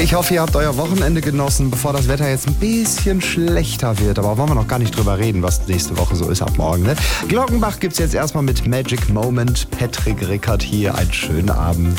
Ich hoffe, ihr habt euer Wochenende genossen, bevor das Wetter jetzt ein bisschen schlechter wird. Aber wollen wir noch gar nicht drüber reden, was nächste Woche so ist ab morgen. Ne? Glockenbach gibt's jetzt erstmal mit Magic Moment. Patrick Rickert hier. Einen schönen Abend.